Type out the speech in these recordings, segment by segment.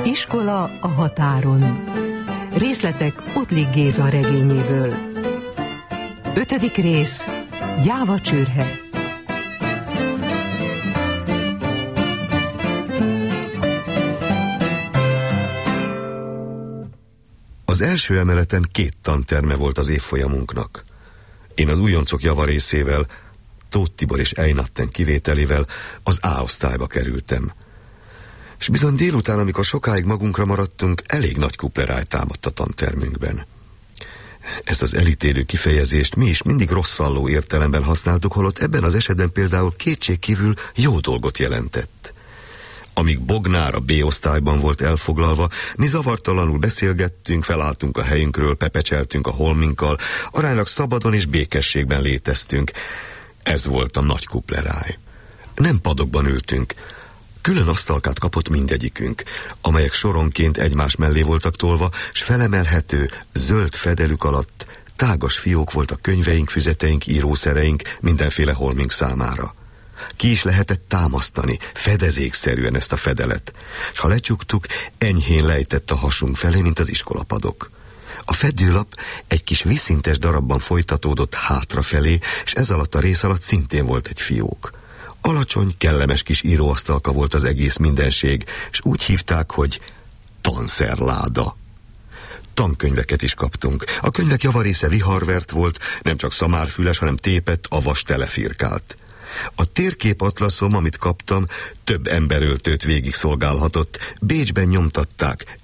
Iskola a határon. Részletek Ottlik Géza regényéből. 5. rész. Gyáva csőrhe. Az első emeleten 2 tanterme volt az évfolyamunknak. Én az újoncok javarészével, Tóth Tibor és Einatten kivételével az A-osztályba kerültem. És bizony délután, amikor sokáig magunkra maradtunk, elég nagy kupleráj támadt a tantermünkben. Ezt az elítélő kifejezést mi is mindig rosszalló értelemben használtuk, holott ebben az esetben például kétségkívül jó dolgot jelentett. Amíg Bognár a B-osztályban volt elfoglalva, mi zavartalanul beszélgettünk, felálltunk a helyünkről, pepecseltünk a holminkkal, aránylag szabadon és békességben léteztünk. Ez volt a nagy kupleráj. Nem padokban ültünk. Külön asztalkát kapott mindegyikünk, amelyek soronként egymás mellé voltak tolva, s felemelhető, zöld fedelük alatt tágas fiók voltak könyveink, füzeteink, írószereink, mindenféle holmink számára. Ki is lehetett támasztani, fedezékszerűen ezt a fedelet, s ha lecsuktuk, enyhén lejtett a hasunk felé, mint az iskolapadok. A fedőlap egy kis vízszintes darabban folytatódott hátrafelé, és ez alatt a rész alatt szintén volt egy fiók. Alacsony, kellemes kis íróasztalka volt az egész mindenség, és úgy hívták, hogy tanszerláda. Tankönyveket is kaptunk. A könyvek javarésze viharvert volt, nem csak szamárfüles, hanem tépett, avas telefirkált. A térképatlaszom, amit kaptam, több emberöltőt végig szolgálhatott. Bécsben nyomtatták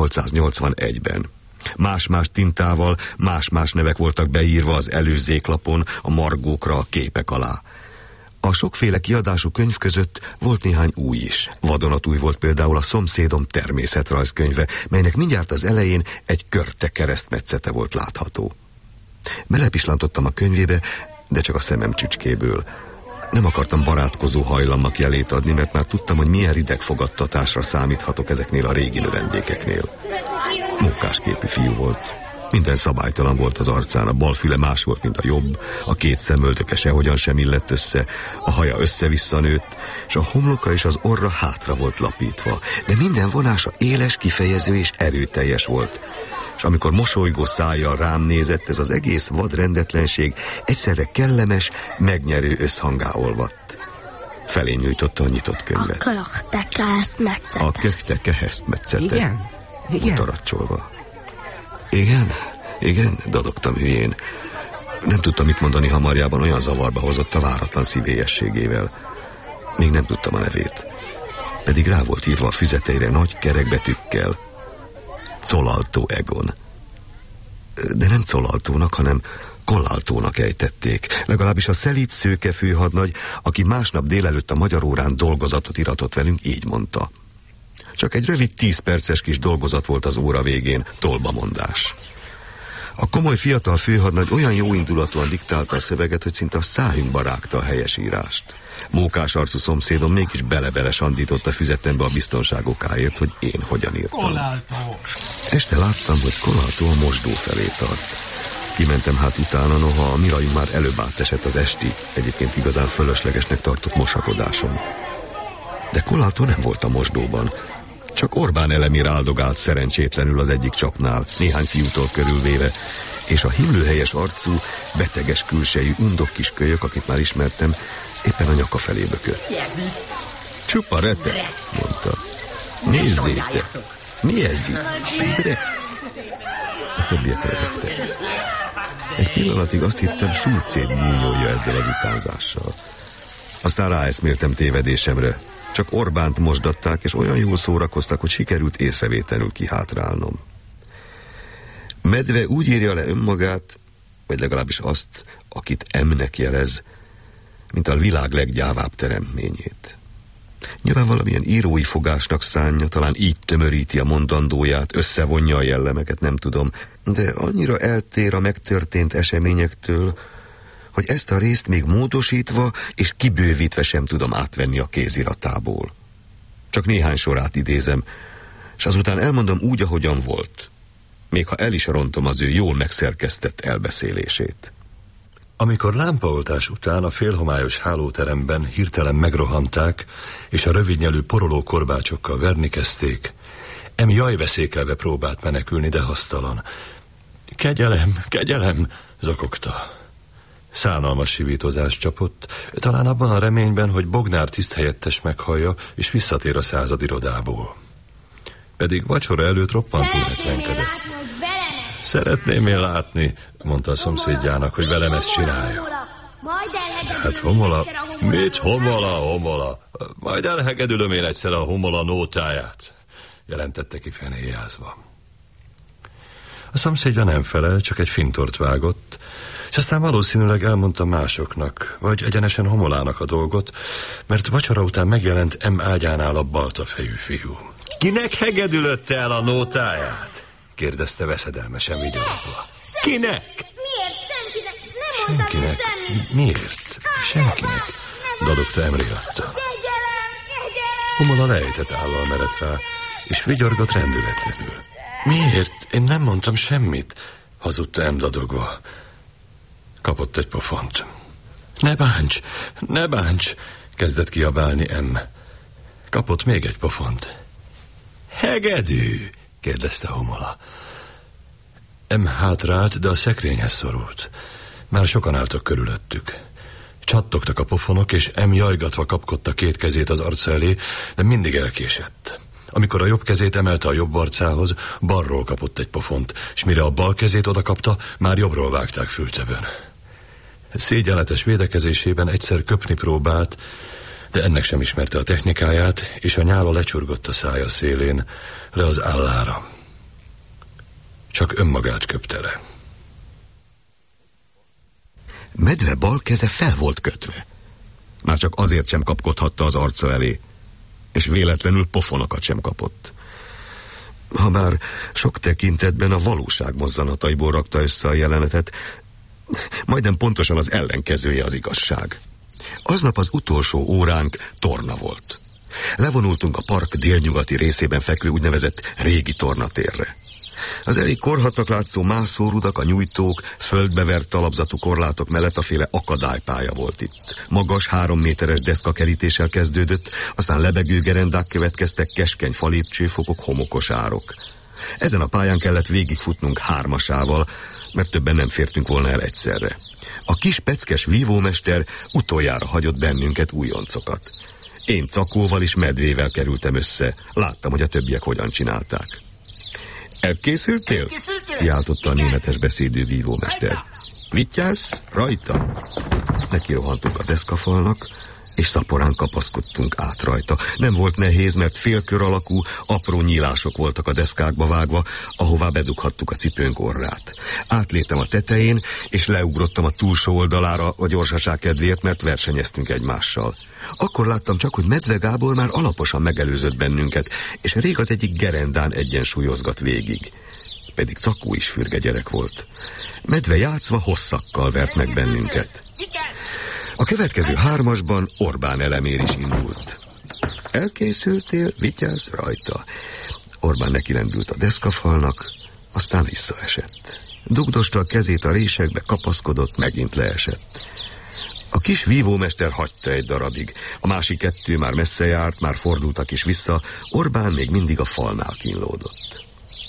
1881-ben. Más-más tintával, más-más nevek voltak beírva az előzéklapon, a margókra, a képek alá. A sokféle kiadású könyv között volt néhány új is. Vadonatúj volt például a szomszédom természetrajzkönyve, melynek mindjárt az elején egy körte keresztmetszete volt látható. Belepislantottam a könyvébe, de csak a szemem csücskéből. Nem akartam barátkozó hajlamnak jelét adni, mert már tudtam, hogy milyen rideg fogadtatásra számíthatok ezeknél a régi növendékeknél. Mókásképű fiú volt. Minden szabálytalan volt az arcán, a bal füle más volt, mint a jobb, a 2 szemöldöke sehogyan sem illett össze, a haja össze-vissza nőtt, és a homloka és az orra hátra volt lapítva, de minden vonása éles, kifejező és erőteljes volt. És amikor mosolygó szájjal rám nézett, ez az egész vad rendetlenség egyszerre kellemes, megnyerő összhangá olvadt. Felé nyújtotta a nyitott könyvet. A köchte kehesztmetszete. Igen? Mutaracsolva. Igen, dadogtam hülyén. Nem tudtam mit mondani hamarjában, olyan zavarba hozott a váratlan szívélyességével. Még nem tudtam a nevét. Pedig rá volt írva a füzeteire nagy kerekbetűkkel. Colaltó Egon. De nem Colaltónak, hanem Kollaltónak ejtették. Legalábbis a szelíd szőke főhadnagy, aki másnap délelőtt a magyar órán dolgozatot iratott velünk, így mondta. Csak egy rövid 10 perces kis dolgozat volt az óra végén, tolbamondás. A komoly fiatal főhadnagy olyan jóindulatúan diktálta a szöveget, hogy szinte a szájunkba rágta a helyesírást. Mókás arcú szomszédom mégis bele-bele sandított a füzetembe a biztonság okáért, hogy én hogyan írtam. Kollaltó. Este láttam, hogy Kollaltó a mosdó felé tart. Kimentem hát utána, noha a mirajunk már előbb átesett az esti, egyébként igazán fölöslegesnek tartott mosakodáson. De Kollaltó nem volt a mosdóban. Csak Orbán Elemir áldogált szerencsétlenül az egyik csapnál, néhány fiútól körülvéve, és a himlőhelyes arcú, beteges külsejű undok kis kölyök, akit már ismertem, éppen a nyaka felé bökött. Csupa rete, mondta. Nézzétek, mi ez itt? Sidre? A többiek rebegtek. Egy pillanatig azt hittem, Sulcéd búnyolja ezzel az utánzással. Aztán ráeszméltem tévedésemre. Csak Orbánt mosdatták, és olyan jól szórakoztak, hogy sikerült észrevétlenül kihátrálnom. Medve úgy írja le önmagát, vagy legalábbis azt, akit M-nek jelez, mint a világ leggyávább teremtményét. Nyilván valamilyen írói fogásnak szánja, talán így tömöríti a mondandóját, összevonja a jellemeket, nem tudom, de annyira eltér a megtörtént eseményektől, hogy ezt a részt még módosítva és kibővítve sem tudom átvenni a kéziratából. Csak néhány sorát idézem, és azután elmondom úgy, ahogyan volt, még ha el is rontom az ő jól megszerkesztett elbeszélését. Amikor lámpaoltás után a félhomályos hálóteremben hirtelen megrohanták, és a rövidnyelű poroló korbácsokkal verni kezdték, Emi jajveszékelve próbált menekülni, de hasztalan. Kegyelem, kegyelem, zakogta. Szánalmas sivítozás csapott, talán abban a reményben, hogy Bognár tiszthelyettes meghallja, és visszatér a századirodából. Pedig vacsora előtt roppantul hetlenkedett. Szeretném én látni, mondta a szomszédjának, hogy velem ezt csinálja. Hát Homola, mit Homola? Majd elhegedülöm én egyszer a Homola nótáját, jelentette ki fenéjázva. A szomszédja nem felel, csak egy fintort vágott, és aztán valószínűleg elmondta másoknak, vagy egyenesen Homolának a dolgot, mert vacsora után megjelent M ágyánál a baltafejű fiú. Kinek hegedülött el a nótáját? Kérdezte veszedelmesen vigyorogva. Kinek? Miért? Senkinek. Nem mondtam semmit. Miért? Senkinek. Dadogta emriatta. Homola lejtett állal merett rá, és vigyorgott rendületlenül. Miért? Én nem mondtam semmit, hazudta dadogva. Kapott egy pofont. Ne bánts, kezdett kiabálni M. Kapott még egy pofont. Hegedű, kérdezte Homola. M hátrált, de a szekrényhez szorult. Már sokan álltak körülöttük. Csattogtak a pofonok, és M jajgatva kapkodta két kezét az arca elé, de mindig elkésett. Amikor a jobb kezét emelte a jobb arcához, balról kapott egy pofont, és mire a bal kezét odakapta, már jobbról vágták fültöbön. Szégyenletes védekezésében egyszer köpni próbált, de ennek sem ismerte a technikáját, és a nyála lecsurgott a szája szélén, le az állára. Csak önmagát köpte le. Medve bal keze fel volt kötve. Már csak azért sem kapkodhatta az arca elé, és véletlenül pofonokat sem kapott. Habár sok tekintetben a valóság mozzanataiból rakta össze a jelenetet, majdnem pontosan az ellenkezője az igazság. Aznap az utolsó óránk torna volt. Levonultunk a park délnyugati részében fekvő úgynevezett régi tornatérre. Az elég korhatnak látszó mászórudak, a nyújtók, földbevert talapzatú korlátok mellett a féle akadálypálya volt itt. Magas, 3 méteres deszkakerítéssel kezdődött, aztán lebegő gerendák következtek, keskeny falépcsőfokok, homokos árok. Ezen a pályán kellett végigfutnunk 3-asával, mert többen nem fértünk volna el egyszerre. A kis peckes vívómester utoljára hagyott bennünket újoncokat. Én Cakóval és Medvével kerültem össze, láttam, hogy a többiek hogyan csinálták. Elkészültél? Kiáltotta a németes beszédű vívómester. Vigyázz, rajta! Neki rohantunk a deszkafalnak, és szaporán kapaszkodtunk át rajta. Nem volt nehéz, mert félkör alakú, apró nyílások voltak a deszkákba vágva, ahová bedughattuk a cipőnk orrát. Átléptem a tetején, és leugrottam a túlsó oldalára a gyorsaság kedvéért, mert versenyeztünk egymással. Akkor láttam csak, hogy Medve Gábor már alaposan megelőzött bennünket, és rég az egyik gerendán egyensúlyozgat végig. Pedig Cakó is fürge gyerek volt. Medve játszva hosszakkal vert meg bennünket. A következő 3-asban Orbán Elemér is indult. Elkészültél? Vigyázz rajta! Orbán nekilendült a deszkafalnak, aztán visszaesett. Dugdosta a kezét a résekbe, kapaszkodott, megint leesett. A kis vívómester hagyta egy darabig. A másik 2 már messze járt, már fordultak is vissza, Orbán még mindig a falnál kínlódott.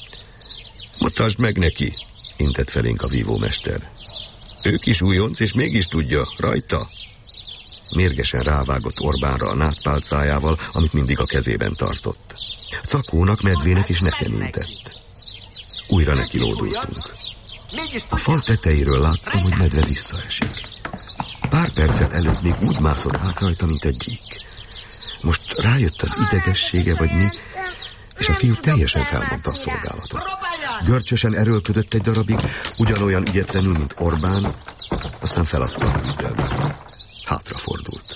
Mutasd meg neki, intett felénk a vívómester. Ő kis újonc, és mégis tudja, rajta. Mérgesen rávágott Orbánra a nádpálcájával, amit mindig a kezében tartott. Cakónak, Medvének is nekem intett. Újra neki lódultunk. A fal tetejéről láttam, hogy Medve visszaesik. Pár perccel előtt még úgy mászott át rajta, mint egy gyík. Most rájött az idegessége, vagy mi, és a fiú teljesen felmondta a szolgálatot. Görcsösen erőlködött egy darabig, ugyanolyan ügyetlenül, mint Orbán, aztán feladta a küzdelmet. Hátrafordult.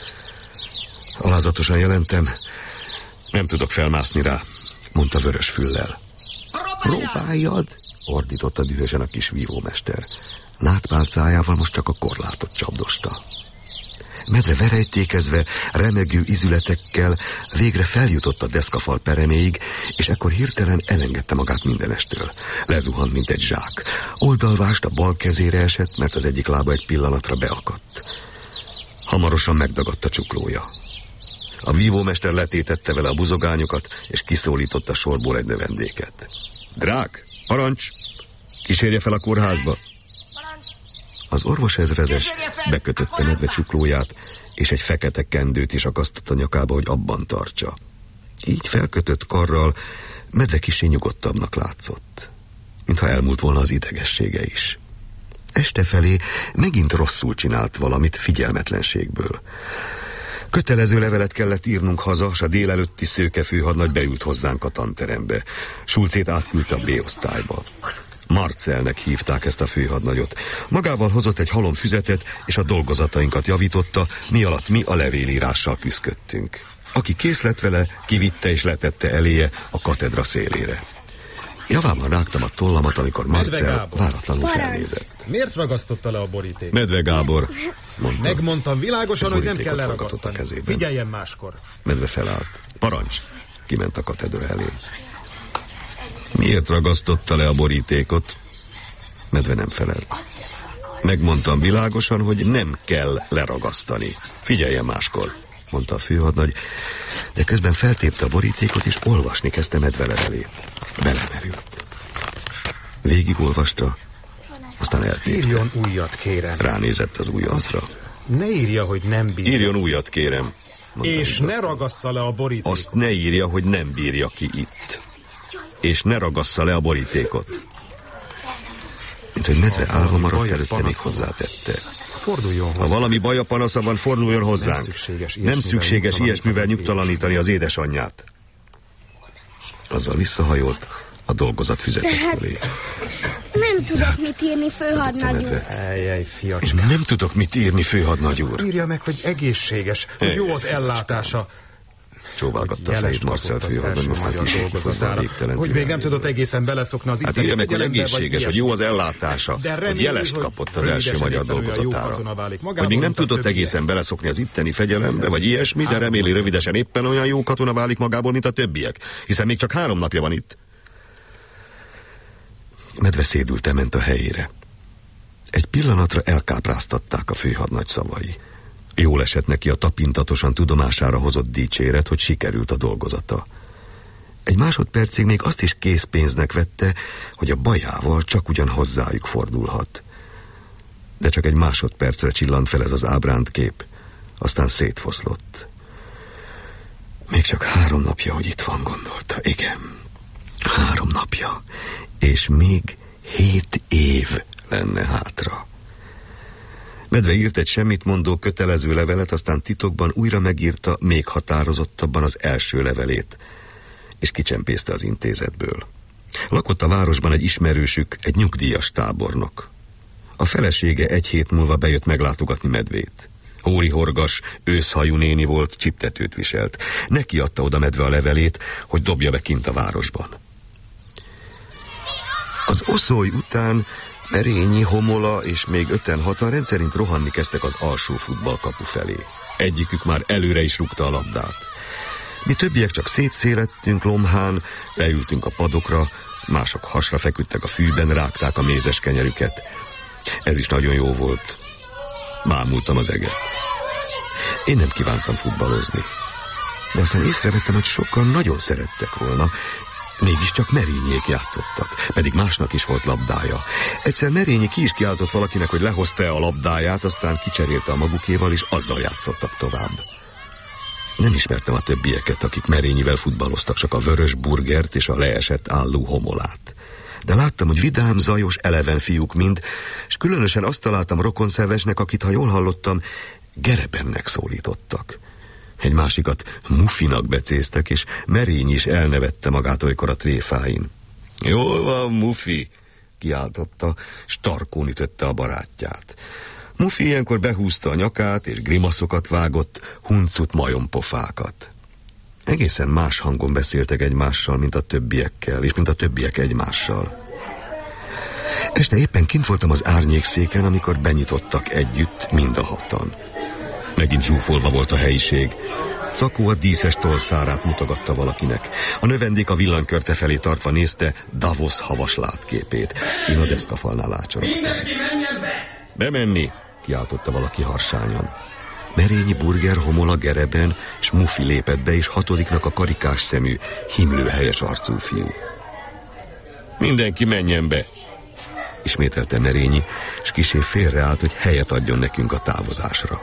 Alázatosan jelentem, nem tudok felmászni rá, mondta vörös füllel. Próbáljad, ordította dühösen a kis vívómester. Nádpálcájával most csak a korlátot csapdosta. Medve verejtékezve, remegő izületekkel végre feljutott a deszkafal pereméig, és ekkor hirtelen elengedte magát mindenestől. Lezuhant, mint egy zsák. Oldalvást a bal kezére esett, mert az egyik lába egy pillanatra beakadt. Hamarosan megdagadt a csuklója. A vívómester letétette vele a buzogányokat, és kiszólította sorból egy növendéket. Drák, parancs! Kísérje fel a kórházba! Az orvosezredes bekötötte medve csuklóját, és egy fekete kendőt is akasztott a nyakába, hogy abban tartsa. Így felkötött karral medve kissé nyugodtabbnak látszott, mintha elmúlt volna az idegessége is. Este felé megint rosszul csinált valamit figyelmetlenségből. Kötelező levelet kellett írnunk haza, s a délelőtti szőke főhadnagy beült hozzánk a tanterembe. Schulzét átküldte a B-osztályba. Marcelnek hívták ezt a főhadnagyot. Magával hozott egy halomfüzetet, és a dolgozatainkat javította, mi alatt mi a levélírással küszködtünk. Aki kész lett vele, kivitte és letette eléje a katedra szélére. Javában rágtam a tollamat, amikor Marcel váratlanul felnézett. Miért ragasztotta le a borítékot? Medve Gábor, mondta. Megmondtam világosan, hogy nem kell leragasztani. Figyeljen máskor. Medve felállt. Parancs! Kiment a katedra elé. Miért ragasztotta le a borítékot? Medve nem felelt. Megmondtam világosan, hogy nem kell leragasztani. Figyeljen máskor, mondta a főhadnagy, de közben feltépte a borítékot, és olvasni kezdte Medve levelét. Belemerült. Végigolvasta, aztán eltépte. Írjon újat, kérem. Ránézett az újoncra. Ne írja, hogy nem bírja. Írjon újat, kérem. És ne ragassza le a borítékot. Azt ne írja, hogy nem bírja ki itt. És ne ragassza le a borítékot. Mint hogy Medve állva maradt, előtte még hozzátette. Forduljon hozzá. Ha valami baja, panasza van, forduljon hozzánk. Nem szükséges ilyesmivel nyugtalanítani az édesanyját. Azzal visszahajolt a dolgozatfüzetek fölé. Nem tudok mit írni, főhadnagy úr. Eljej, fiacskám. Nem tudok mit írni, főhadnagy úr. Írja meg, hogy egészséges, hogy jó az ellátása. Csóválgatta a fejét Marcel főhadnagy, most is hogy még nem tudott egészen beleszokni az itteni írja meg, hogy egészséges, hogy jó az ellátása, hogy jelest kapott az első magyar dolgozatára. Hogy még nem tudott egészen beleszokni az itteni fegyelembe, vagy ilyesmi, de reméli rövidesen éppen olyan jó katona válik magából, mint a többiek, hiszen még csak 3 napja van itt. Medve szédülten ment a helyére. Egy pillanatra elkápráztatták a főhadnagy szavai. Jól esett neki a tapintatosan tudomására hozott dicséret, hogy sikerült a dolgozata. Egy másodpercig még azt is készpénznek vette, hogy a bajával csak ugyan hozzájuk fordulhat. De csak egy másodpercre csillant fel ez az ábránt kép, aztán szétfoszlott. Még csak 3 napja, hogy itt van, gondolta. Igen, 3 napja. És még 7 év lenne hátra. Medve írt egy semmitmondó kötelező levelet, aztán titokban újra megírta még határozottabban az első levelét, és kicsempészte az intézetből. Lakott a városban egy ismerősük, egy nyugdíjas tábornok. A felesége 1 hét múlva bejött meglátogatni Medvét. Hórihorgas, őszhajú néni volt, csiptetőt viselt. Neki adta oda Medve a levelét, hogy dobja be kint a városban. Az Oszoly után Merényi, Homola és még 5-6-an rendszerint rohanni kezdtek az alsó futballkapu felé. Egyikük már előre is rúgta a labdát. Mi többiek csak szétszélettünk lomhán, leültünk a padokra, mások hasra feküdtek a fűben, rágták a mézes kenyerüket. Ez is nagyon jó volt. Bámultam az eget. Én nem kívántam futballozni. De aztán észrevettem, hogy sokan nagyon szerettek volna. Mégiscsak Merényék játszottak, pedig másnak is volt labdája. Egyszer Merényi ki is kiáltott valakinek, hogy lehozta a labdáját, aztán kicserélte a magukéval, és azzal játszottak tovább. Nem ismertem a többieket, akik Merényivel futballoztak, csak a vörös burgert és a leesett álló Homolát. De láttam, hogy vidám, zajos, eleven fiúk mind, és különösen azt találtam rokonszervesnek, akit, ha jól hallottam, Gerebennek szólítottak. Egy másikat Mufinak becéztek, és Merényi is elnevette magát olykor a tréfáin. Jól van, Mufi, kiáltotta, s tarkón ütötte a barátját. Mufi ilyenkor behúzta a nyakát, és grimaszokat vágott, huncut majompofákat. Egészen más hangon beszéltek egymással, mint a többiekkel, és mint a többiek egymással. Este éppen kint voltam az árnyékszéken, amikor benyitottak együtt mind a 6-an. Megint zsúfolva volt a helyiség. Cakó a díszes tollszárát mutogatta valakinek. A növendék a villanykörte felé tartva nézte Davos havas látképét. Én a deszkafalnál ácsorogtam. Mindenki menjen be! Bemenni! Kiáltotta valaki harsányan. Merényi, Burger, Homola, Gereben és Mufi lépett be, és 6. a karikás szemű, himlőhelyes arcú fiú. Mindenki menjen be, ismételte Merényi, és kissé félreállt, hogy helyet adjon nekünk a távozásra.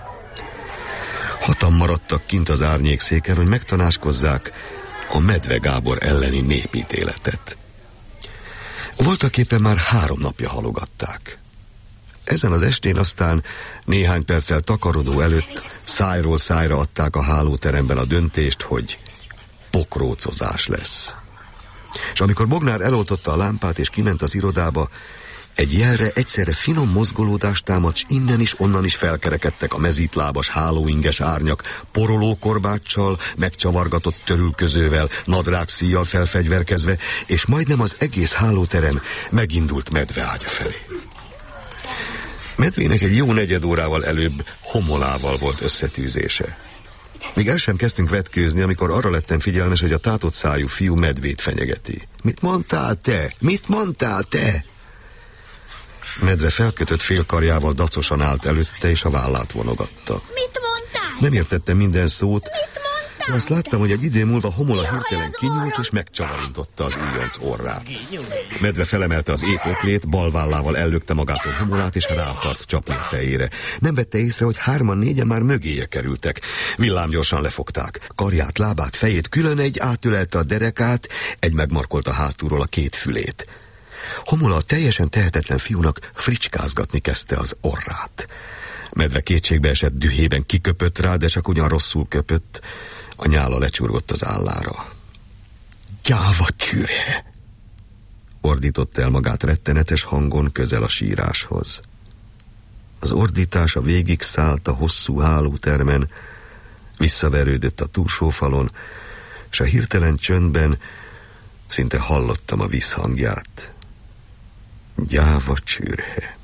6 maradtak kint az árnyékszéken, hogy megtanácskozzák a Medve Gábor elleni népítéletet. Voltaképpen már 3 napja halogatták. Ezen az estén aztán néhány perccel takarodó előtt szájról szájra adták a hálóteremben a döntést, hogy pokrócozás lesz. És amikor Bognár eloltotta a lámpát és kiment az irodába, egy jelre egyszerre finom mozgolódást támadt, s innen is, onnan is felkerekedtek a mezítlábas, hálóinges árnyak, porolókorbáccsal, megcsavargatott törülközővel, nadrágszíjjal felfegyverkezve, és majdnem az egész hálóterem megindult Medve ágya felé. Medvének egy jó 4 órával előbb Homolával volt összetűzése. Még el sem kezdtünk vetkőzni, amikor arra lettem figyelmes, hogy a tátott szájú fiú Medvét fenyegeti. Mit mondtál te? Mit mondtál te? Medve felkötött félkarjával dacosan állt előtte, és a vállát vonogatta. Mit mondtál? Nem értettem minden szót, de azt láttam, hogy egy idő múlva Homola hirtelen kinyúlt, és megcsavarintotta az újonc orrát. Medve felemelte az épp öklét, bal vállával ellökte magától Homolát, és rátart Csaplin fejére. Nem vette észre, hogy 3-4 már mögéje kerültek. Villámgyorsan lefogták. Karját, lábát, fejét külön, egy átölelte a derekát, egy megmarkolta hátulról a 2 fülét. Homola a teljesen tehetetlen fiúnak fricskázgatni kezdte az orrát. Medve kétségbe esett dühében kiköpött rá, de csak ugyan rosszul köpött. A nyála lecsurgott az állára. Gyáva csürhe! Ordította el magát rettenetes hangon közel a síráshoz. Az ordítása végig szállt a hosszú hálótermen, visszaverődött a túlsó falon, s a hirtelen csöndben szinte hallottam a visszhangját. Gyáva csürhe!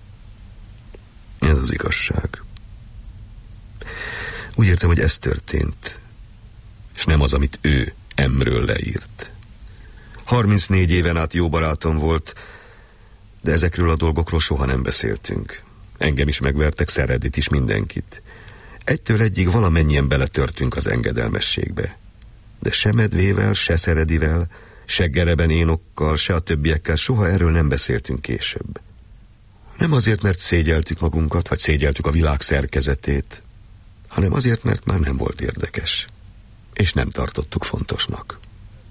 Ez az igazság. Úgy értem, hogy ez történt, és nem az, amit ő M-ről leírt. 34 éven át jó barátom volt, de ezekről a dolgokról soha nem beszéltünk. Engem is megvertek, Szeredit is, mindenkit. Egytől egyig valamennyien beletörtünk az engedelmességbe. De se Medvével, se Szeredivel, se Gereben Énokkal, se a többiekkel soha erről nem beszéltünk később. Nem azért, mert szégyeltük magunkat, vagy szégyeltük a világ szerkezetét, hanem azért, mert már nem volt érdekes, és nem tartottuk fontosnak.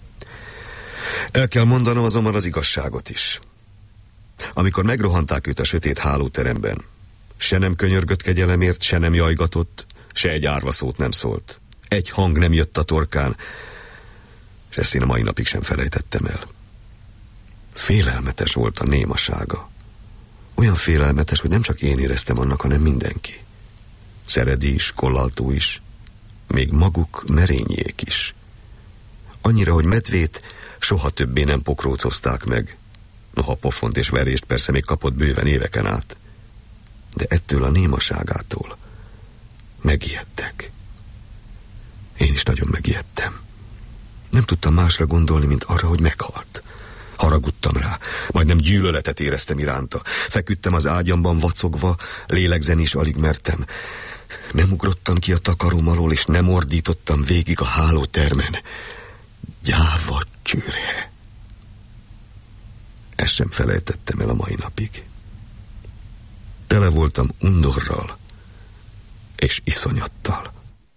El kell mondanom azonban az igazságot is. Amikor megrohanták őt a sötét hálóteremben, se nem könyörgött kegyelemért, se nem jajgatott, se egy árva szót nem szólt. Egy hang nem jött a torkán, és ezt én a mai napig sem felejtettem el. Félelmetes volt a némasága. Olyan félelmetes, hogy nem csak én éreztem annak, hanem mindenki. Szeredi is, Kollaltó is, még maguk Merényiék is. Annyira, hogy Medvét soha többé nem pokrócozták meg. Noha pofont és verést persze még kapott bőven éveken át. De ettől a némaságától megijedtek. Én is nagyon megijedtem. Nem tudtam másra gondolni, mint arra, hogy meghalt. Haragudtam rá, majdnem gyűlöletet éreztem iránta. Feküdtem az ágyamban vacogva, lélegzeni is alig mertem. Nem ugrottam ki a takarom alól, és nem ordítottam végig a hálótermen. Gyáva csürhe! Ezt sem felejtettem el a mai napig. Tele voltam undorral és iszonyattal.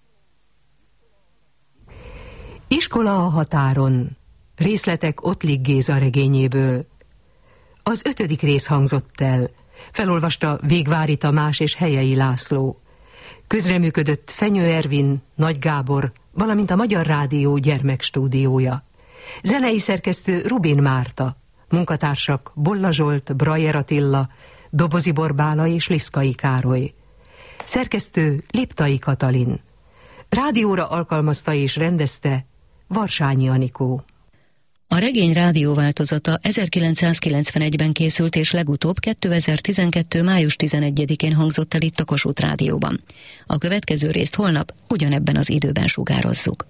Iskola a határon. Részletek Ottlik Géza regényéből. Az 5. rész hangzott el. Felolvasta Végvári Tamás és Helyei László. Közreműködött Fenyő Ervin, Nagy Gábor, valamint a Magyar Rádió gyermekstúdiója. Zenei szerkesztő Rubin Márta. Munkatársak Bolla Zsolt, Brajer Attila, Dobozi Borbála és Liszkai Károly. Szerkesztő Liptai Katalin. Rádióra alkalmazta és rendezte Varsányi Anikó. A regény rádióváltozata 1991-ben készült, és legutóbb 2012. május 11-én hangzott el itt a Kossuth Rádióban. A következő részt holnap ugyanebben az időben sugározzuk.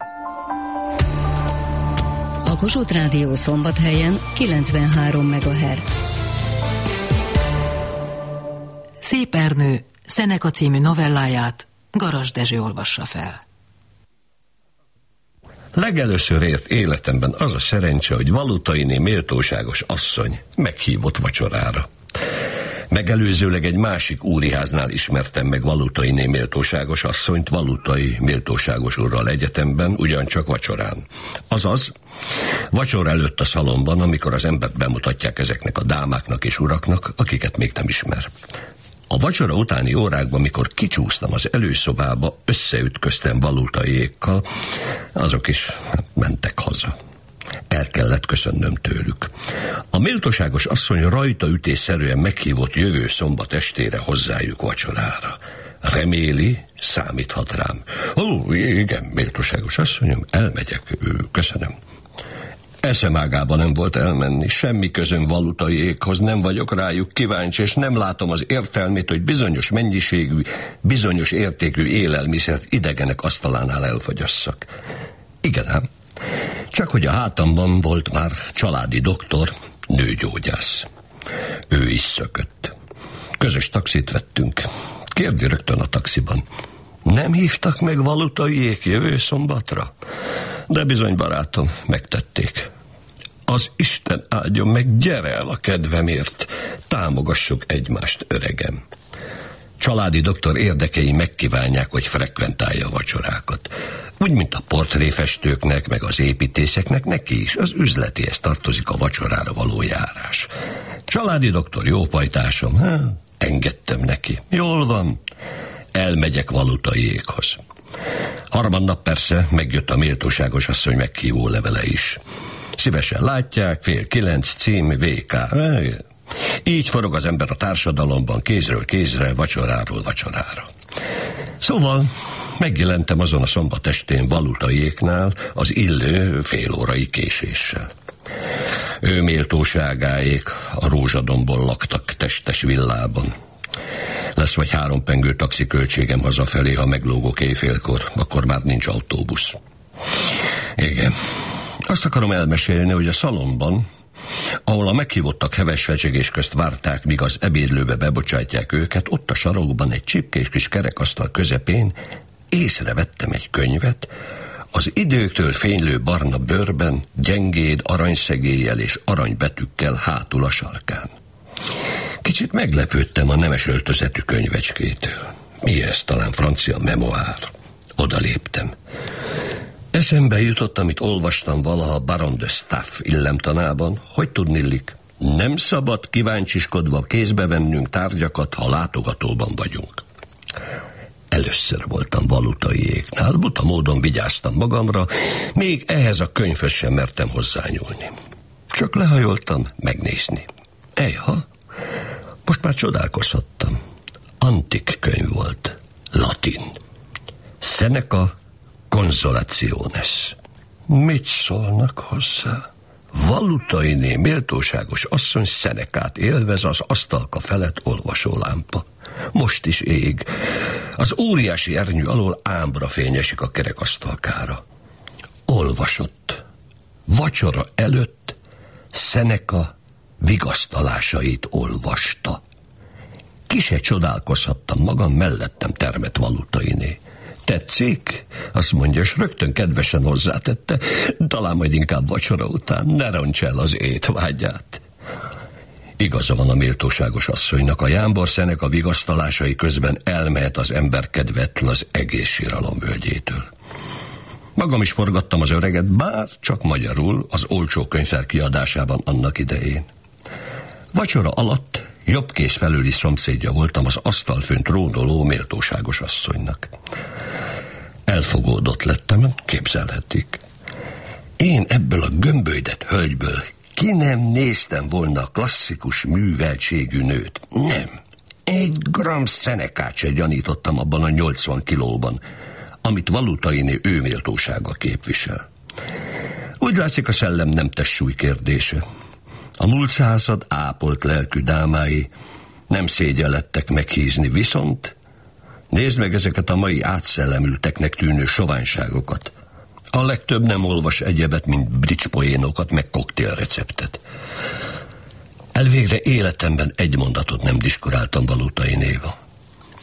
A Kossuth Rádió Szombathelyen 93 MHz. Szép Ernő Szeneka című novelláját Garas Dezső olvassa fel. Legelőször ért életemben az a szerencse, hogy Valutainé méltóságos asszony meghívott vacsorára. Megelőzőleg egy másik úriháznál ismertem meg Valutainé méltóságos asszonyt Valutai méltóságos úrral egyetemben, ugyancsak vacsorán. Azaz, vacsora előtt a szalomban, amikor az embert bemutatják ezeknek a dámáknak és uraknak, akiket még nem ismer. A vacsora utáni órákban, mikor kicsúsztam az előszobába, összeütköztem Valutaiékkal, azok is mentek haza. El kellett köszönnöm tőlük. A méltóságos asszony rajtaütésszerűen meghívott jövő szombat estére hozzájuk vacsorára. Reméli, számíthat rám. Ó, igen, méltóságos asszonyom, elmegyek, köszönöm. Eszemágában nem volt elmenni, semmi közöm Valutaiékhoz, nem vagyok rájuk kíváncsi, és nem látom az értelmét, hogy bizonyos mennyiségű, bizonyos értékű élelmiszert idegenek asztalánál elfogyasszak. Igen ám, csak hogy a hátamban volt már családi doktor, nőgyógyász. Ő is szökött. Közös taxit vettünk. Kérdi rögtön a taxiban. Nem hívtak meg Valutaiék jövő szombatra? De bizony, barátom, megtették. Az Isten áldjon meg, gyere el a kedvemért, támogassuk egymást, öregem. Családi doktor érdekei megkívánják, hogy frekventálja a vacsorákat. Úgy, mint a portréfestőknek, meg az építészeknek, neki is az üzletéhez tartozik a vacsorára való járás. Családi doktor jó pajtásom, engedtem neki. Jól van, elmegyek Valutaiékhoz. Harmadnap persze megjött a méltóságos asszony meghívó levele is. Szívesen látják, 8:30, cím, VK. Így forog az ember a társadalomban, kézről kézre, vacsoráról vacsorára. Szóval megjelentem azon a szombat estén Valutaiéknál az illő félórai késéssel. Ő méltóságáék a Rózsadombon laktak testes villában. Lesz vagy 3 pengő taxi költségem hazafelé, ha meglógok éjfélkor, akkor már nincs autóbusz. Igen, azt akarom elmesélni, hogy a szalomban, ahol a meghívottak heves fecsegés közt várták, míg az ebédlőbe bebocsátják őket, ott a sarokban egy csipkés kis kerekasztal közepén észrevettem egy könyvet, az időktől fénylő barna bőrben, gyengéd aranyszegéllyel és aranybetűkkel hátul a sarkán. Kicsit meglepődtem a nemes öltözetű könyvecskétől. Mi ez, talán francia memoár? Oda léptem. Eszembe jutott, amit olvastam valaha Baron de Staff illemtanában, hogy tudnillik, nem szabad kíváncsiskodva kézbe vennünk tárgyakat, ha látogatóban vagyunk. Először voltam Valutaiéknál, buta módon vigyáztam magamra, még ehhez a könyvhöz sem mertem hozzányúlni. Csak lehajoltam megnézni. Ejha, most már csodálkozhattam. Antik könyv volt, latin. Seneca Consolationes. Mit szólnak hozzá? Valutainé méltóságos asszony Senecát élvez az asztalka felett olvasólámpa. Most is ég. Az óriási ernyő alól ámbra fényesik a kerekasztalkára. Olvasott. Vacsora előtt Seneca vigasztalásait olvasta. Ki se csodálkozhattam magam, mellettem termett Valutainé. Tetszik? Azt mondja, és rögtön kedvesen hozzátette, talán majd inkább vacsora után, ne roncs el az étvágyát. Igaza van a méltóságos asszonynak, a jámbor Seneca vigasztalásai közben elmehet az ember kedvetlen az egész síralom völgyétől. Magam is forgattam az öreget, bár csak magyarul, az olcsó könyvtár kiadásában annak idején. Vacsora alatt jobb kéz felőli szomszédja voltam az asztalfőn trónoló méltóságos asszonynak. Elfogódott lettem, képzelhetik. Én ebből a gömbölydett hölgyből ki nem néztem volna a klasszikus műveltségű nőt. Nem. 1 gramm Senecát se gyanítottam abban a 80 kilóban, amit Valutainé ő méltósága képvisel. Úgy látszik, a szellem nem testsúly kérdése. A múlt század ápolt lelkű dámái nem szégyellettek meghízni, viszont nézd meg ezeket a mai átszellemülteknek tűnő soványságokat. A legtöbb nem olvas egyebet, mint bridge poénokat, meg koktélreceptet. Elvégre életemben egy mondatot nem diskuráltam Valutainéval.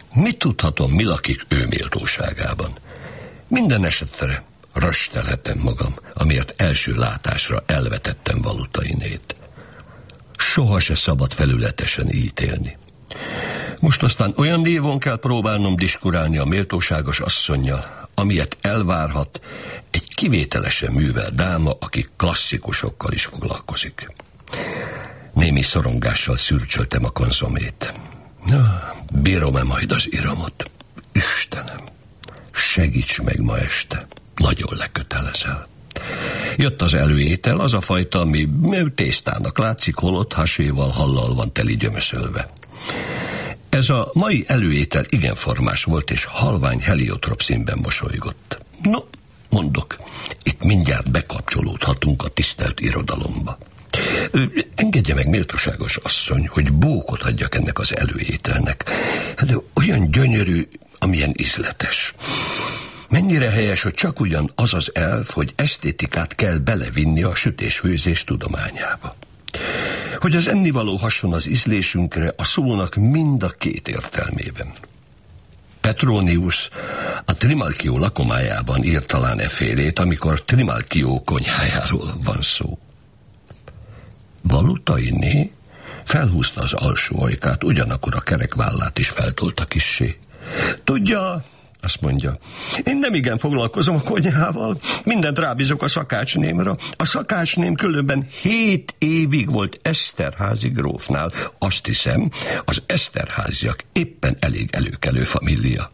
Mit tudhatom, mi lakik ő méltóságában? Minden esetre röstelhetem magam, amiért első látásra elvetettem Valutainét. Soha se szabad felületesen ítélni. Most aztán olyan névon kell próbálnom diskurálni a méltóságos asszonnyal, amilyet elvárhat egy kivételesen művelt dáma, aki klasszikusokkal is foglalkozik. Némi szorongással szürcsöltem a konzomét. Bírom-e majd az iramot? Istenem, segíts meg ma este, nagyon lekötelezel. Jött az előétel, az a fajta, ami tésztának látszik, holott haséval, hallal van teli gyömöszölve. Ez a mai előétel igen formás volt, és halvány heliotrop színben mosolygott. No, mondok, itt mindjárt bekapcsolódhatunk a tisztelt irodalomba. Engedje meg, méltóságos asszony, hogy bókot adjak ennek az előételnek. De olyan gyönyörű, amilyen ízletes. Mennyire helyes, hogy csak ugyan az az elv, hogy esztétikát kell belevinni a sütés-főzés tudományába. Hogy az ennivaló hasson az ízlésünkre a szónak mind a két értelmében. Petronius a Trimalchio lakomájában írt talán effélét, amikor Trimalchio konyhájáról van szó. Valutainé felhúzta az alsó ajkát, ugyanakkor a kerekvállát is feltolta kissé. Tudja, azt mondja, én nem igen foglalkozom a konyhával, mindent rábízok a szakácsnémra. A szakácsném különben 7 évig volt Eszterházy grófnál. Azt hiszem, az Eszterháziak éppen elég előkelő família.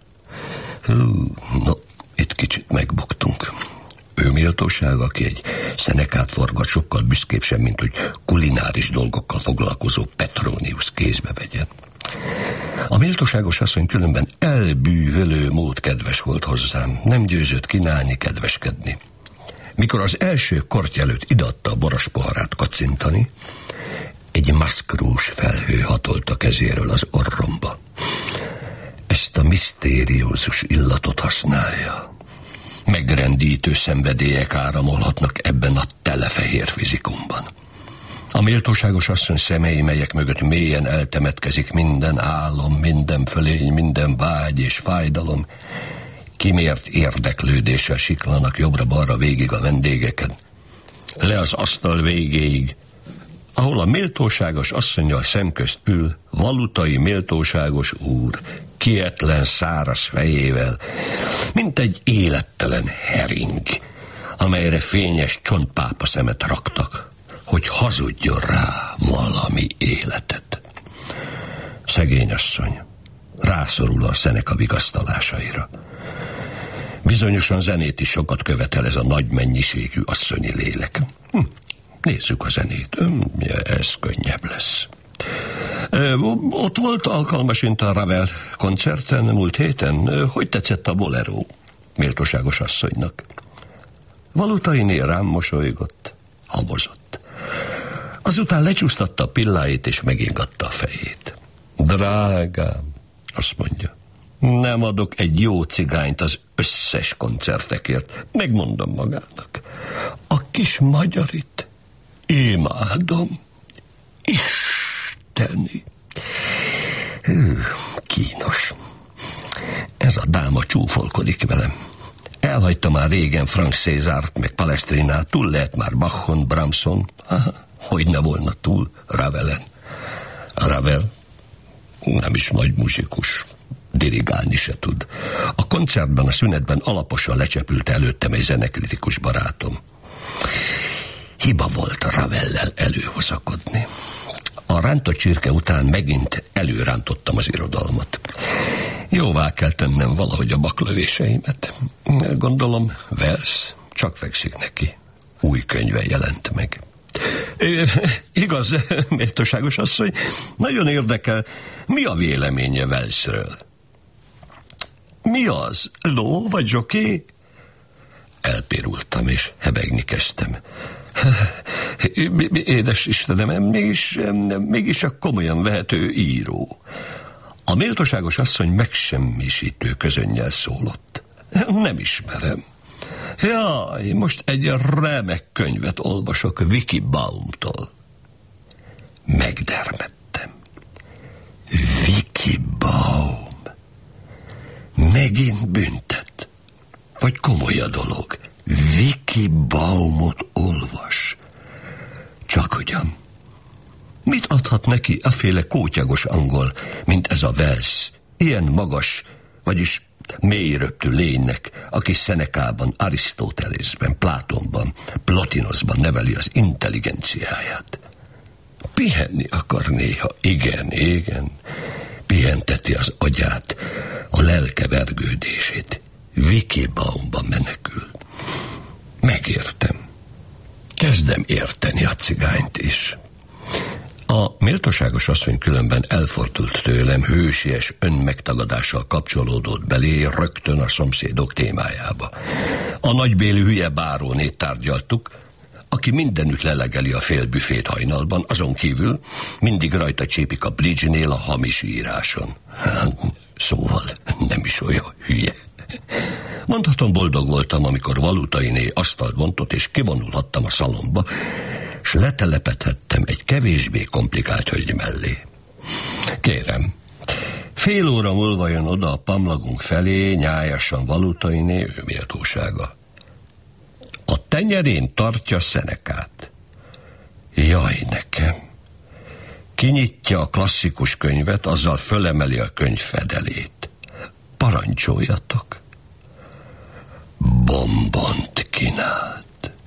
No, itt kicsit megbuktunk. Ő méltóság, aki egy Szenekát forgat, sokkal büszkébb sem, mint hogy kulináris dolgokkal foglalkozó Petronius kézbe vegyen. A méltóságos asszony különben elbűvölő mód kedves volt hozzám, nem győzött kínálni, kedveskedni. Mikor az első korty előtt ideadta a boros poharát kacintani, egy maszkrús felhő hatolt a kezéről az orromba. Ezt a misztériózus illatot használja. Megrendítő szenvedélyek áramolhatnak ebben a telefehér fizikumban. A méltóságos asszony szemei, melyek mögött mélyen eltemetkezik minden álom, minden fölény, minden vágy és fájdalom, kimért érdeklődéssel siklanak jobbra-balra végig a vendégeken. Le az asztal végéig, ahol a méltóságos asszonnyal szemközt ül Valutai méltóságos úr, kietlen száraz fejével, mint egy élettelen hering, amelyre fényes csontpápa szemet raktak, hogy hazudjon rá valami életet. Szegény asszony rászorul a Szeneka vigasztalásaira. Bizonyosan zenét is sokat követel ez a nagy mennyiségű asszonyi lélek. Nézzük a zenét, ez könnyebb lesz. Ott volt alkalmasint a Ravel koncerten múlt héten. Hogy tetszett a bolero méltóságos asszonynak? Valutainé rám mosolygott, habozott. Azután lecsúsztatta a pilláit és megingatta a fejét. Drágám, azt mondja, nem adok egy jó cigányt az összes koncertekért. Megmondom magának. A kis magyarit imádom. Isteni. Kínos. Ez a dáma csúfolkodik velem. Elhagyta már régen Frank Cézárt, meg Palestrinát, túl lehet már Bachon, Brahmson, hogy ne volna túl Ravelen. Ravel nem is nagy muzsikus, dirigálni se tud. A koncertben, a szünetben alaposan lecsepült előttem egy zenekritikus barátom. Hiba volt Ravellel előhozakodni. A rántott csirke után megint előrántottam az irodalmat. Jóvá kell tennem valahogy a baklövéseimet. Gondolom, Wells csak fekszik neki. Új könyve jelent meg. Igaz, méltóságos asszony, nagyon érdekel, mi a véleménye Wellsről? Mi az? Ló vagy zsoké? Elpirultam és hebegni kezdtem. Édes Istenem, mégis csak komolyan vehető író. A méltóságos asszony megsemmisítő közönnyel szólott. Nem ismerem. Jaj, most egy remek könyvet olvasok Vicky Baumtól. Megdermedtem. Vicky Baum. Megint büntet? Vagy komoly a dolog? Vicky Baumot olvas. Csak ugyan. Mit adhat neki aféle kótyagos angol, mint ez a Wells? Ilyen magas, vagyis mélyröptű lénynek, aki Szenekában, Arisztótelésben, Plátonban, Plotinosban neveli az intelligenciáját. Pihenni akar néha, igen. Pihenteti az agyát, a lelke vergődését. Vicky Baumba menekül. Megértem. Kezdem érteni a cigányt is. A méltóságos asszony különben elfordult tőlem, hősies önmegtagadással kapcsolódott belé rögtön a szomszédok témájába. A nagybélű hülye bárónét tárgyaltuk, aki mindenütt lelegeli a félbüfét hajnalban, azon kívül mindig rajta csépik a Bridge-nél a hamis íráson. Szóval nem is olyan hülye. Mondhatom, boldog voltam, amikor Valutainé asztalt bontott, és kivonulhattam a szalomba, s letelepedhettem egy kevésbé komplikált hölgy mellé. Kérem, fél óra múlva jön oda a pamlagunk felé, nyájasan Valutainé, ő méltósága. A tenyerén tartja Szenekát. Jaj nekem! Kinyitja a klasszikus könyvet, azzal fölemeli a könyv fedelét. Parancsoljatok! Bombont kínált.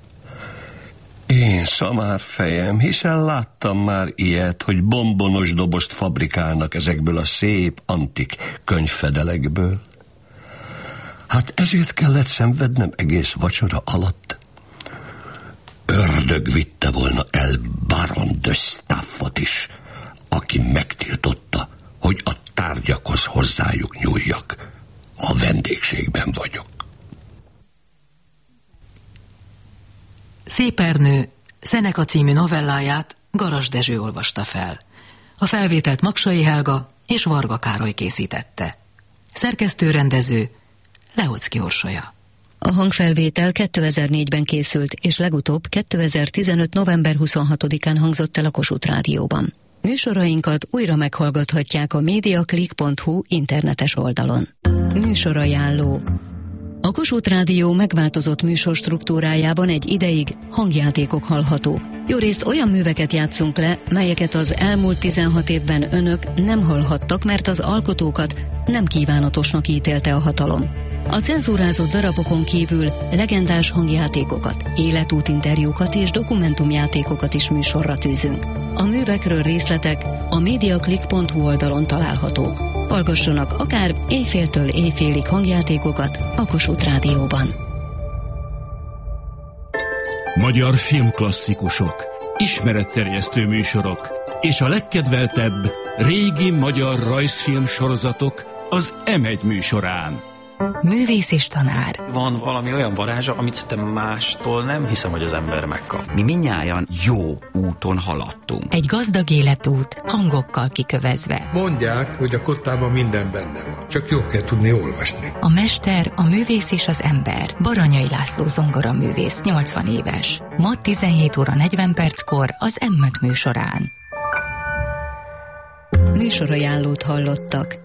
Én szamárfejem, hiszen láttam már ilyet, hogy bombonos dobozt fabrikálnak ezekből a szép antik könyvfedelekből. Hát ezért kellett szenvednem egész vacsora alatt. Ördög vitte volna el Baron de Staffot is, aki megtiltotta, hogy a tárgyakhoz hozzájuk nyúljak. A vendégségben vagyok. Szép Ernő Szeneka című novelláját Garas Dezső olvasta fel. A felvételt Maksai Helga és Varga Károly készítette. Szerkesztő-rendező Leocki Orsolya. A hangfelvétel 2004-ben készült, és legutóbb 2015. november 26-án hangzott el a Kossuth Rádióban. Műsorainkat újra meghallgathatják a mediaclick.hu internetes oldalon. Műsorajánló. A Kossuth Rádió megváltozott műsorstruktúrájában egy ideig hangjátékok hallhatók. Jórészt olyan műveket játszunk le, melyeket az elmúlt 16 évben önök nem hallhattak, mert az alkotókat nem kívánatosnak ítélte a hatalom. A cenzúrázott darabokon kívül legendás hangjátékokat, életútinterjúkat és dokumentumjátékokat is műsorra tűzünk. A művekről részletek a mediaclick.hu oldalon találhatók. Hallgassanak akár éjféltől éjfélig hangjátékokat a Kossuth Rádióban. Magyar filmklasszikusok, ismeretterjesztő műsorok és a legkedveltebb régi magyar rajzfilm sorozatok az M1 műsorán. Művész és tanár. Van valami olyan varázsa, amit szerintem mástól nem hiszem, hogy az ember megkap. Mi mindnyájan jó úton haladtunk. Egy gazdag életút, hangokkal kikövezve. Mondják, hogy a kottában minden benne van. Csak jól kell tudni olvasni. A mester, a művész és az ember. Baranyai László zongoraművész, 80 éves. Ma 17 óra 40 perckor az M5 műsorán. Műsorajánlót hallottak.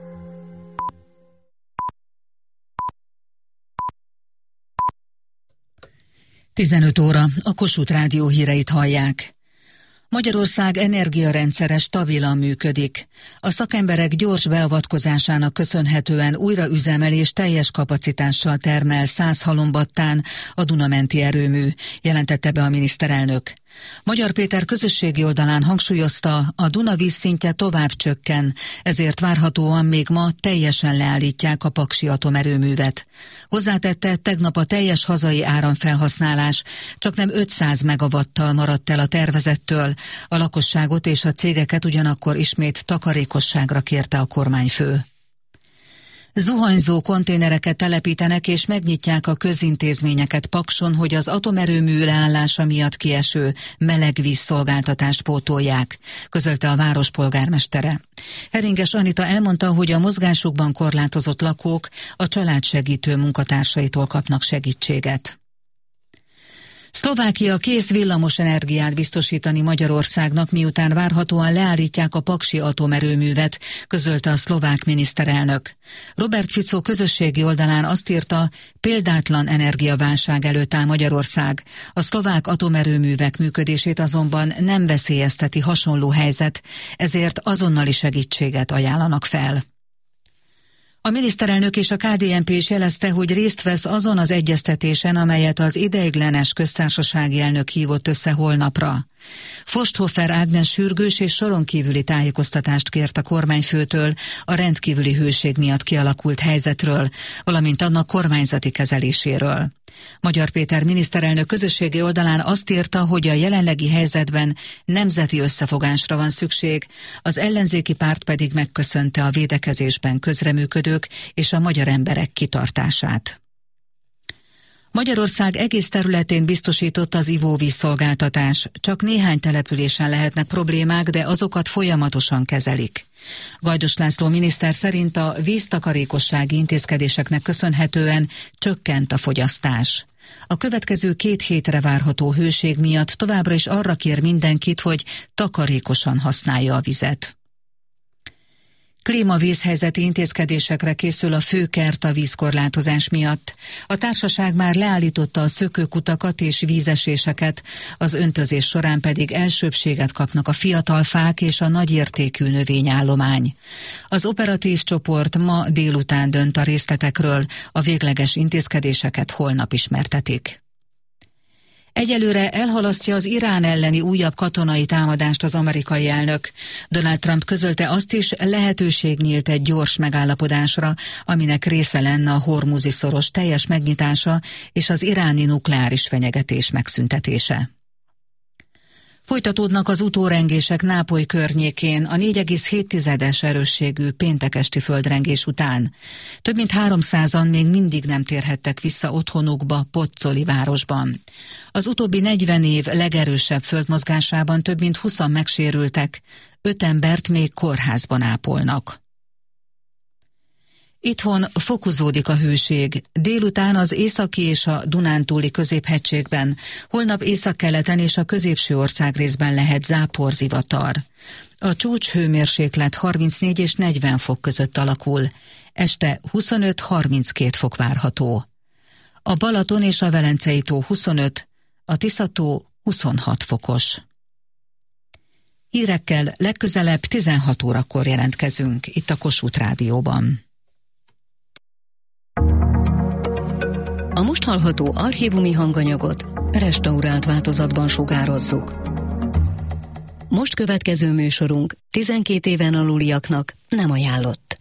Tizenöt óra, a Kossuth Rádió híreit hallják. Magyarország energiarendszere stabilan működik. A szakemberek gyors beavatkozásának köszönhetően újra üzemel és teljes kapacitással termel 100 halombattán a Duna-menti erőmű, jelentette be a miniszterelnök. Magyar Péter közösségi oldalán hangsúlyozta, a Duna vízszintje tovább csökken, ezért várhatóan még ma teljesen leállítják a paksi atomerőművet. Hozzátette, tegnap a teljes hazai áramfelhasználás csaknem 500 megawattal maradt el a tervezettől, a lakosságot és a cégeket ugyanakkor ismét takarékosságra kérte a kormányfő. Zuhanyzó konténereket telepítenek és megnyitják a közintézményeket Pakson, hogy az atomerőmű leállása miatt kieső melegvízszolgáltatást pótolják, közölte a város polgármestere. Heringes Anita elmondta, hogy a mozgásukban korlátozott lakók a családsegítő munkatársaitól kapnak segítséget. Szlovákia kész villamos energiát biztosítani Magyarországnak, miután várhatóan leállítják a paksi atomerőművet, közölte a szlovák miniszterelnök. Robert Fico közösségi oldalán azt írta, példátlan energiaválság előtt áll Magyarország. A szlovák atomerőművek működését azonban nem veszélyezteti hasonló helyzet, ezért azonnali segítséget ajánlanak fel. A miniszterelnök és a KDNP is jelezte, hogy részt vesz azon az egyeztetésen, amelyet az ideiglenes köztársasági elnök hívott össze holnapra. Forsthofer Ágnes sürgős és soron kívüli tájékoztatást kért a kormányfőtől a rendkívüli hőség miatt kialakult helyzetről, valamint annak kormányzati kezeléséről. Magyar Péter miniszterelnök közösségi oldalán azt írta, hogy a jelenlegi helyzetben nemzeti összefogásra van szükség, az ellenzéki párt pedig megköszönte a védekezésben közreműködők és a magyar emberek kitartását. Magyarország egész területén biztosított az ivóvízszolgáltatás. Csak néhány településen lehetnek problémák, de azokat folyamatosan kezelik. Gajdos László miniszter szerint a víztakarékossági intézkedéseknek köszönhetően csökkent a fogyasztás. A következő 2 hétre várható hőség miatt továbbra is arra kér mindenkit, hogy takarékosan használja a vizet. Klímavízhelyzeti intézkedésekre készül a főkert a vízkorlátozás miatt. A társaság már leállította a szökőkutakat és vízeséseket, az öntözés során pedig elsőbbséget kapnak a fiatal fák és a nagyértékű növényállomány. Az operatív csoport ma délután dönt a részletekről, a végleges intézkedéseket holnap ismertetik. Egyelőre elhalasztja az Irán elleni újabb katonai támadást az amerikai elnök. Donald Trump közölte azt is, lehetőség nyílt egy gyors megállapodásra, aminek része lenne a Hormuzi szoros teljes megnyitása és az iráni nukleáris fenyegetés megszüntetése. Folytatódnak az utórengések Nápoly környékén a 4,7-es erősségű péntek esti földrengés után. Több mint 300-an még mindig nem térhettek vissza otthonukba Pozzoli városban. Az utóbbi 40 év legerősebb földmozgásában több mint 20-an megsérültek, 5 embert még kórházban ápolnak. Itthon fokozódik a hőség. Délután az északi és a Dunántúli középhegységben, holnap északkeleten és a középső országrészben lehet záporzivatar. A csúcshőmérséklet 34 és 40 fok között alakul. Este 25-32 fok várható. A Balaton és a Velencei tó 25, a Tisza-tó 26 fokos. Hírekkel legközelebb 16 órakor jelentkezünk itt a Kossuth Rádióban. A most hallható archívumi hanganyagot restaurált változatban sugározzuk. Most következő műsorunk 12 éven aluliaknak nem ajánlott.